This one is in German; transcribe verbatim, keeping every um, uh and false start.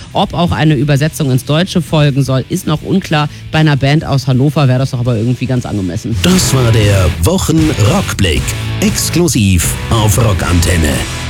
Ob auch eine Übersetzung ins Deutsche folgen soll, ist noch unklar. Bei einer Band aus Hannover wäre das doch aber irgendwie ganz angemessen. Das war der Wochenrückblick. Exklusiv auf Rockantenne.